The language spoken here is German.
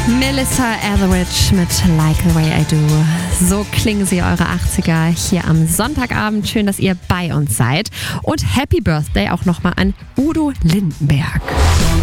Melissa Etheridge mit Like the Way I Do. So klingen sie, eure 80er, hier am Sonntagabend. Schön, dass ihr bei uns seid. Und Happy Birthday auch nochmal an Udo Lindenberg.